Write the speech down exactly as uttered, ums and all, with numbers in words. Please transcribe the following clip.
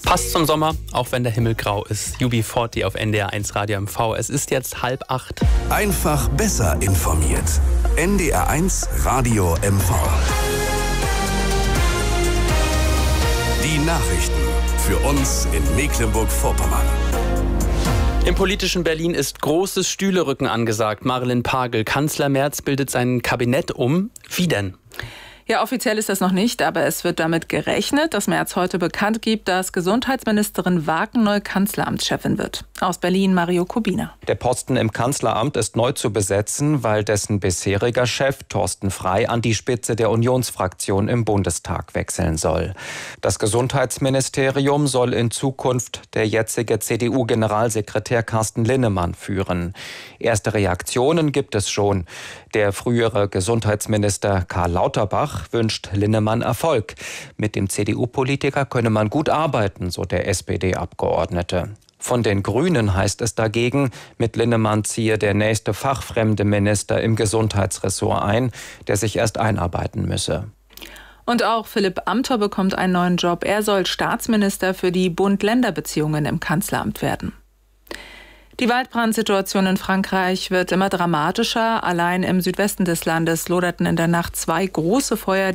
Passt zum Sommer, auch wenn der Himmel grau ist. U B vierzig auf N D R eins Radio M V. Es ist jetzt halb acht. Einfach besser informiert. N D R eins Radio M V. Die Nachrichten für uns in Mecklenburg-Vorpommern. Im politischen Berlin ist großes Stühlerücken angesagt. Marilyn Pagel, Kanzler Merz bildet sein Kabinett um. Wie denn? Ja, offiziell ist das noch nicht, aber es wird damit gerechnet, dass Merz heute bekannt gibt, dass Gesundheitsministerin Waken neue Kanzleramtschefin wird. Aus Berlin Mario Kubina. Der Posten im Kanzleramt ist neu zu besetzen, weil dessen bisheriger Chef Thorsten Frey an die Spitze der Unionsfraktion im Bundestag wechseln soll. Das Gesundheitsministerium soll in Zukunft der jetzige C D U-Generalsekretär Carsten Linnemann führen. Erste Reaktionen gibt es schon. Der frühere Gesundheitsminister Karl Lauterbach wünscht Linnemann Erfolg. Mit dem C D U-Politiker könne man gut arbeiten, so der S P D-Abgeordnete. Von den Grünen heißt es dagegen, mit Linnemann ziehe der nächste fachfremde Minister im Gesundheitsressort ein, der sich erst einarbeiten müsse. Und auch Philipp Amthor bekommt einen neuen Job. Er soll Staatsminister für die Bund-Länder-Beziehungen im Kanzleramt werden. Die Waldbrandsituation in Frankreich wird immer dramatischer. Allein im Südwesten des Landes loderten in der Nacht zwei große Feuer,